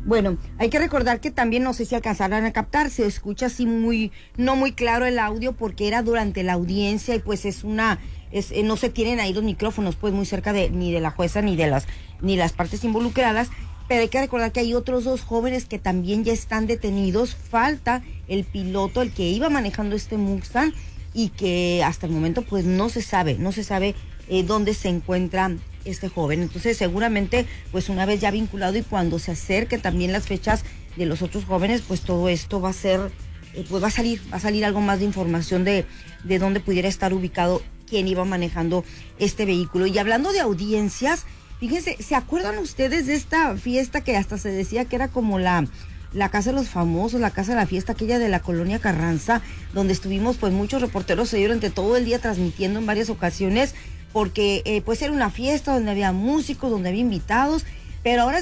Bueno, hay que recordar que también, no sé si alcanzaron a captar, se escucha así no muy claro el audio porque era durante la audiencia y pues no se tienen ahí los micrófonos pues muy cerca ni de la jueza ni las partes involucradas, pero hay que recordar que hay otros 2 jóvenes que también ya están detenidos. Falta el piloto, el que iba manejando este Mustang, y que hasta el momento pues no se sabe dónde se encuentra este joven. Entonces seguramente pues una vez ya vinculado y cuando se acerquen también las fechas de los otros jóvenes, pues todo esto va a ser, pues va a salir algo más de información de dónde pudiera estar ubicado quién iba manejando este vehículo. Y hablando de audiencias, fíjense, ¿se acuerdan ustedes de esta fiesta que hasta se decía que era como la casa de los famosos, la casa de la fiesta, aquella de la colonia Carranza, donde estuvimos pues muchos reporteros se durante todo el día transmitiendo en varias ocasiones, porque pues era una fiesta donde había músicos, donde había invitados, pero ahora